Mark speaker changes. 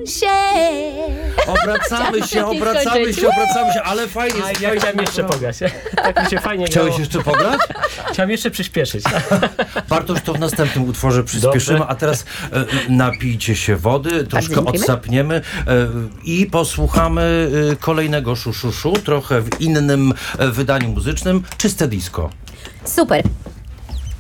Speaker 1: Obracamy się, ale fajnie.
Speaker 2: Ja chciałem jeszcze pograć. Tak mi się fajnie
Speaker 1: Chciałeś
Speaker 2: grało.
Speaker 1: jeszcze pograć?
Speaker 2: Chciałem jeszcze przyspieszyć.
Speaker 1: Bartosz, to w następnym utworze przyspieszymy,
Speaker 2: Dobrze.
Speaker 1: a teraz napijcie się wody, troszkę
Speaker 3: dziękujemy.
Speaker 1: odsapniemy i posłuchamy kolejnego szuszu, trochę w innym wydaniu muzycznym, Czyste Disco.
Speaker 3: Super.